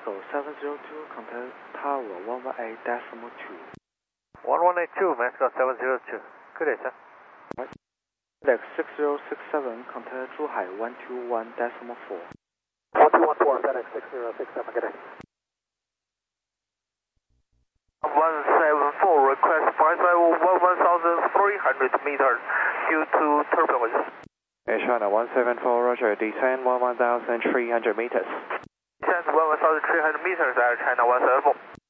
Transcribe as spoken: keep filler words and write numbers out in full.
Mexico seven zero two, contact Tower one one eight decimal two. one one eight two, Mexico seven zero two. Good day, sir. FedEx six zero six seven, contact Zhuhai one two one decimal four. one two one four, FedEx six zero six seven, good day. one seven four, request flight level one thousand three hundred meters due to turbulence. Air China one seven four, roger, descend one one thousand three hundred meters. Descend one thousand three hundred meters, Air China one seven four.